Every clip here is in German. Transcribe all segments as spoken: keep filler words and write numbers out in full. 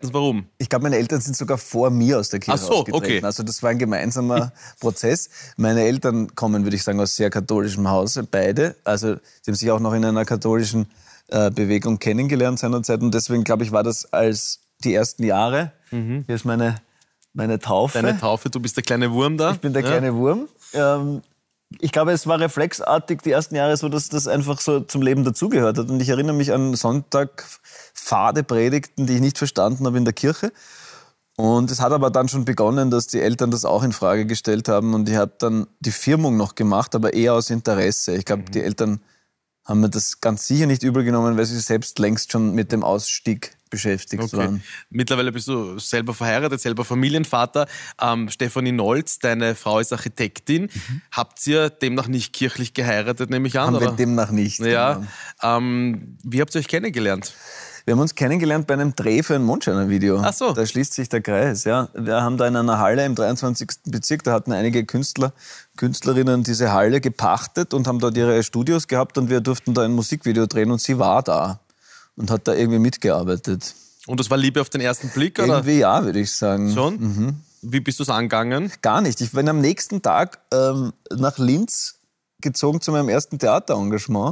meistens warum? Ich glaube, meine Eltern sind sogar vor mir aus der Kirche Ach so, ausgetreten. okay. Also das war ein gemeinsamer Prozess. Meine Eltern kommen, würde ich sagen, aus sehr katholischem Hause, beide. Also sie haben sich auch noch in einer katholischen äh, Bewegung kennengelernt seinerzeit. Und deswegen, glaube ich, war das als die ersten Jahre. Mhm. Hier ist meine, meine Taufe. Deine Taufe, du bist der kleine Wurm da? Ich bin der ja. kleine Wurm. Ähm, Ich glaube, es war reflexartig die ersten Jahre so, dass das einfach so zum Leben dazugehört hat. Und ich erinnere mich an Sonntag fade Predigten, die ich nicht verstanden habe in der Kirche. Und es hat aber dann schon begonnen, dass die Eltern das auch in Frage gestellt haben. Und ich habe dann die Firmung noch gemacht, aber eher aus Interesse. Ich glaube, mhm. die Eltern haben mir das ganz sicher nicht übel genommen, weil sie selbst längst schon mit dem Ausstieg beschäftigt okay. waren. Mittlerweile bist du selber verheiratet, selber Familienvater. Ähm, Stefanie Nolz, deine Frau ist Architektin. Mhm. Habt ihr demnach nicht kirchlich geheiratet, nehme ich an? Haben oder? wir demnach nicht. Ja. Genau. Ähm, wie habt ihr euch kennengelernt? Wir haben uns kennengelernt bei einem Dreh für ein Mondscheiner-Video. Ach so. Da schließt sich der Kreis. Ja. Wir haben da in einer Halle im dreiundzwanzigsten Bezirk, da hatten einige Künstler, Künstlerinnen diese Halle gepachtet und haben dort ihre Studios gehabt und wir durften da ein Musikvideo drehen und sie war da und hat da irgendwie mitgearbeitet. Und das war Liebe auf den ersten Blick, oder? Irgendwie ja, würde ich sagen. Schon? Mhm. Wie bist du es angegangen? Gar nicht. Ich bin am nächsten Tag ähm, nach Linz gezogen zu meinem ersten Theaterengagement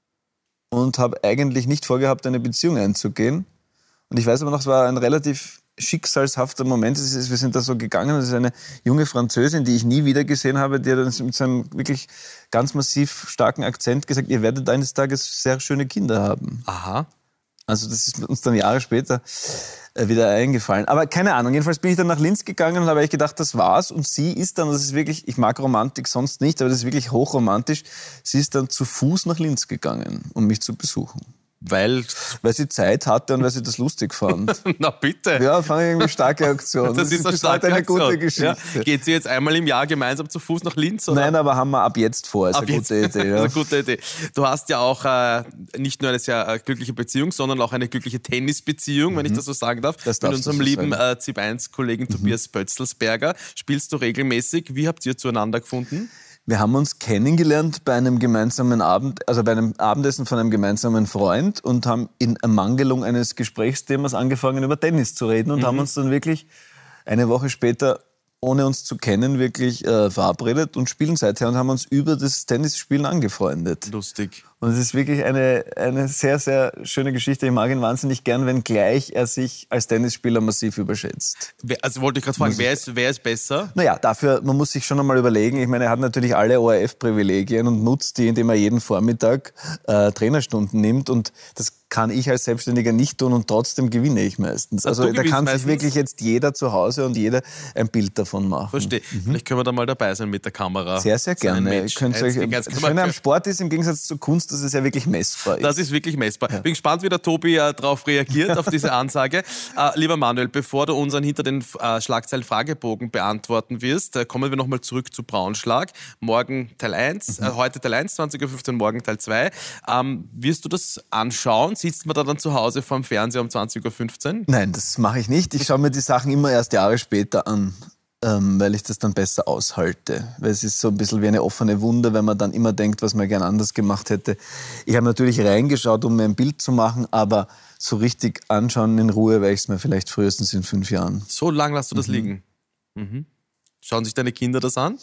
und habe eigentlich nicht vorgehabt, eine Beziehung einzugehen. Und ich weiß aber noch, es war ein relativ schicksalshafter Moment. Es ist, wir sind da so gegangen. Das ist eine junge Französin, die ich nie wieder gesehen habe, die hat dann mit so einem wirklich ganz massiv starken Akzent gesagt, ihr werdet eines Tages sehr schöne Kinder haben. Aha. Also das ist uns dann Jahre später äh, wieder eingefallen. Aber keine Ahnung, jedenfalls bin ich dann nach Linz gegangen und habe eigentlich gedacht, das war's. Und sie ist dann, das ist wirklich, ich mag Romantik sonst nicht, aber das ist wirklich hochromantisch, sie ist dann zu Fuß nach Linz gegangen, um mich zu besuchen. Weil? Weil sie Zeit hatte und weil sie das lustig fand. Na bitte. Ja, fand ich irgendwie starke Aktion. Das, das ist eine starke eine Aktion. gute Geschichte. Ja. Geht sie jetzt einmal im Jahr gemeinsam zu Fuß nach Linz? Oder? Nein, aber haben wir ab jetzt vor. Ist ab eine gute jetzt. Idee. Ja. Das ist eine gute Idee. Du hast ja auch äh, nicht nur eine sehr äh, glückliche Beziehung, sondern auch eine glückliche Tennisbeziehung, mhm. wenn ich das so sagen darf. Das mit unserem so lieben äh, Z I P eins Kollegen mhm. Tobias Pötzelsberger. Spielst du regelmäßig? Wie habt ihr zueinander gefunden? Wir haben uns kennengelernt bei einem gemeinsamen Abend, also bei einem Abendessen von einem gemeinsamen Freund und haben in Ermangelung eines Gesprächsthemas angefangen, über Tennis zu reden und mhm. haben uns dann wirklich eine Woche später, ohne uns zu kennen, wirklich äh, verabredet und spielen seither und haben uns über das Tennisspielen angefreundet. Lustig. Und es ist wirklich eine, eine sehr, sehr schöne Geschichte. Ich mag ihn wahnsinnig gern, wenngleich er sich als Tennisspieler massiv überschätzt. Also wollte ich gerade fragen, wer ist, wer ist besser? Naja, dafür, man muss sich schon einmal überlegen. Ich meine, er hat natürlich alle O R F-Privilegien und nutzt die, indem er jeden Vormittag äh, Trainerstunden nimmt. Und das kann ich als Selbstständiger nicht tun und trotzdem gewinne ich meistens. Also da kann sich wirklich jetzt jeder zu Hause und jeder ein Bild davon machen. Verstehe. Mhm. Vielleicht können wir da mal dabei sein mit der Kamera. Sehr, sehr gerne. So Könnt euch, das Schöne am Sport ist, im Gegensatz zur Kunst, dass es ja wirklich messbar ist. Das ist wirklich messbar. Ja. Bin gespannt, wie der Tobi äh, darauf reagiert, auf diese Ansage. Äh, lieber Manuel, bevor du unseren hinter den äh, Schlagzeilen Fragebogen beantworten wirst, äh, kommen wir nochmal zurück zu Braunschlag. Morgen Teil eins, mhm. äh, heute Teil eins, zwanzig Uhr fünfzehn, morgen Teil zwei. Ähm, wirst du das anschauen? Sitzt man da dann zu Hause vorm Fernseher um zwanzig Uhr fünfzehn? Nein, das mache ich nicht. Ich schaue mir die Sachen immer erst Jahre später an. Ähm, weil ich das dann besser aushalte. Weil es ist so ein bisschen wie eine offene Wunde, wenn man dann immer denkt, was man gern anders gemacht hätte. Ich habe natürlich reingeschaut, um mir ein Bild zu machen, aber so richtig anschauen in Ruhe werde ich es mir vielleicht frühestens in fünf Jahren. So lang lässt du das mhm. liegen? Mhm. Schauen sich deine Kinder das an?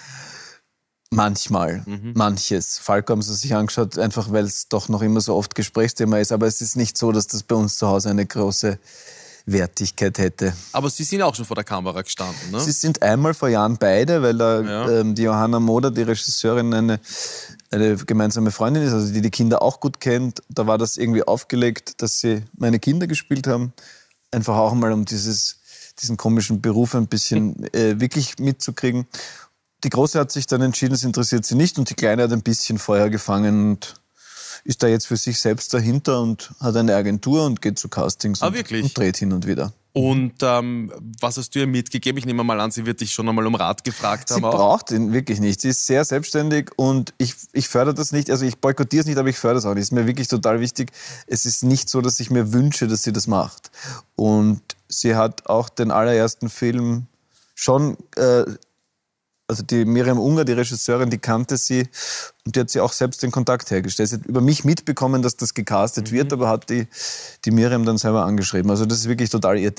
Manchmal, mhm. manches. Falco haben sie sich angeschaut, einfach weil es doch noch immer so oft Gesprächsthema ist. Aber es ist nicht so, dass das bei uns zu Hause eine große Wertigkeit hätte. Aber Sie sind auch schon vor der Kamera gestanden, ne? Sie sind einmal vor Jahren beide, weil da, ja. ähm, die Johanna Moder, die Regisseurin, eine, eine gemeinsame Freundin ist, also die die Kinder auch gut kennt. Da war das irgendwie aufgelegt, dass sie meine Kinder gespielt haben. Einfach auch mal, um dieses, diesen komischen Beruf ein bisschen äh, wirklich mitzukriegen. Die Große hat sich dann entschieden, es interessiert sie nicht und die Kleine hat ein bisschen Feuer gefangen und ist da jetzt für sich selbst dahinter und hat eine Agentur und geht zu Castings ah, und, wirklich? und dreht hin und wieder. Und ähm, was hast du ihr mitgegeben? Ich nehme mal an, sie wird dich schon einmal um Rat gefragt haben. Sie braucht ihn wirklich nicht. Sie ist sehr selbstständig und ich, ich fördere das nicht. Also ich boykottiere es nicht, aber ich fördere es auch nicht. Es ist mir wirklich total wichtig. Es ist nicht so, dass ich mir wünsche, dass sie das macht. Und sie hat auch den allerersten Film schon... Äh, Also die Miriam Unger, die Regisseurin, die kannte sie und die hat sie auch selbst den Kontakt hergestellt. Sie hat über mich mitbekommen, dass das gecastet mhm. wird, aber hat die, die Miriam dann selber angeschrieben. Also das ist wirklich total ihr